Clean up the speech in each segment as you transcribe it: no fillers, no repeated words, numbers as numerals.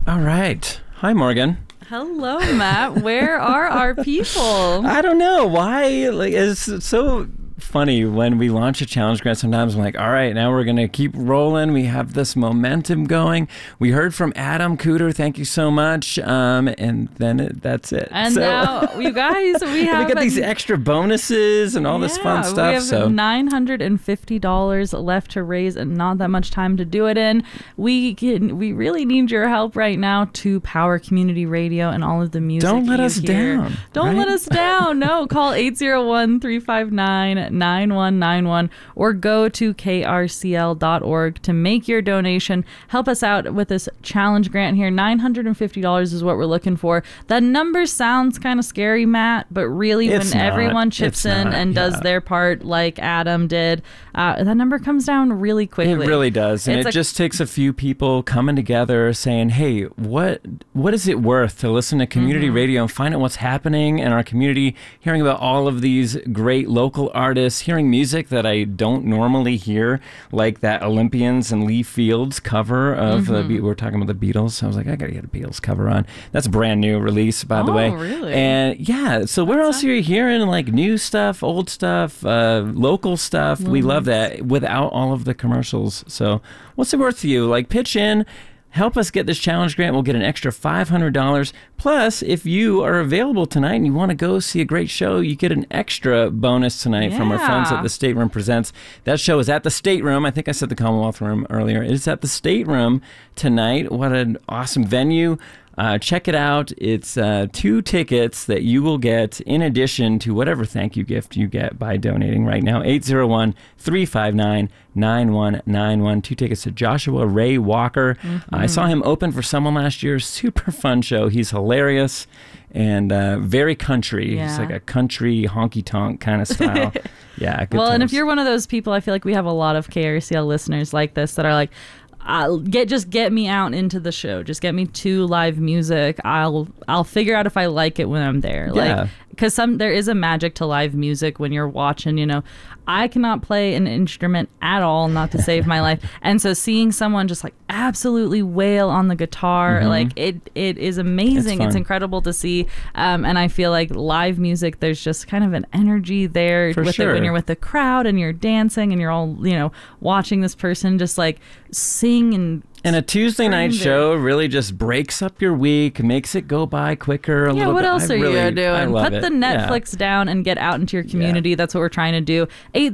All right. Hi, Morgan. Hello, Matt. Where are our people? I don't know why. Like, it's so funny when we launch a challenge grant. Sometimes I'm like, all right, now we're gonna keep rolling. We have this momentum going. We heard from Adam Cooter. Thank you so much. And then that's it. And now, you guys, we get these extra bonuses and all this fun stuff. We have $950 left to raise, and not that much time to do it in. We really need your help right now to power community radio and all of the music. Don't let us down. Don't let us down. No, call 801-359-9191 or go to krcl.org to make your donation. Help us out with this challenge grant here. $950 is what we're looking for. That number sounds kind of scary, Matt, but really when everyone chips in and does their part like Adam did, that number comes down really quickly. It really does. And it just takes a few people coming together saying, hey, what is it worth to listen to community radio and find out what's happening in our community, hearing about all of these great local artists, hearing music that I don't normally hear, like that Olympians and Lee Fields cover of we're talking about the Beatles. So I was like, I gotta get a Beatles cover on. That's a brand new release, by the way. Oh, really? And yeah, so where else are you hearing like new stuff, old stuff, local stuff? We love that without all of the commercials. So what's it worth to you? Like, pitch in. Help us get this challenge grant. We'll get an extra $500. Plus, if you are available tonight and you want to go see a great show, you get an extra bonus tonight from our friends at the Stateroom Presents. That show is at the Stateroom. I think I said the Commonwealth Room earlier. It's at the Stateroom tonight. What an awesome venue. Check it out. It's 2 tickets that you will get in addition to whatever thank you gift you get by donating right now. 801-359-9191. 2 tickets to Joshua Ray Walker. I saw him open for someone last year. Super fun show. He's hilarious and very country. Yeah. It's like a country honky-tonk kind of style. Yeah, good and times. if you're one of those people, I feel like we have a lot of KRCL listeners like this that are like, just get me out into the show. Just get me to live music. I'll figure out if I like it when I'm there. Yeah. Like, because there is a magic to live music when you're watching. You know, I cannot play an instrument at all, not to save my life. And so seeing someone just like absolutely wail on the guitar, like it is amazing. It's incredible to see. And I feel like live music, there's just kind of an energy there with it when you're with the crowd and you're dancing and you're all, watching this person just like sing and a Tuesday night show really just breaks up your week, makes it go by quicker a little bit. What else are you doing? Put the Netflix Yeah. down and get out into your community. Yeah. That's what we're trying to do.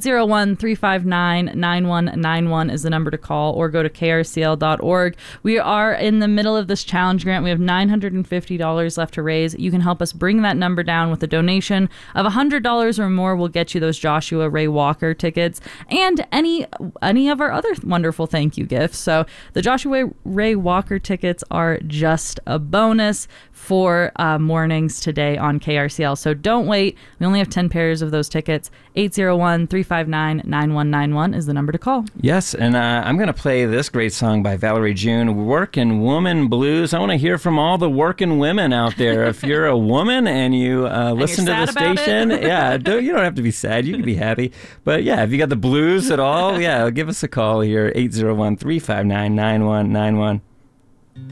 801-359-9191 is the number to call, or go to krcl.org. We are in the middle of this challenge grant. We have $950 left to raise. You can help us bring that number down with a donation of $100 or more. We'll get you those Joshua Ray Walker tickets and any of our other wonderful thank you gifts. So the Joshua Ray Walker tickets are just a bonus for mornings today on KRCL. So don't wait. We only have 10 pairs of those tickets. 801-359-9191 is the number to call. Yes, and I'm going to play this great song by Valerie June, Workin' Woman Blues. I want to hear from all the working women out there. If you're a woman and you listen to the station, you don't have to be sad. You can be happy. But yeah, if you got the blues at all, give us a call here, 801-359-9191.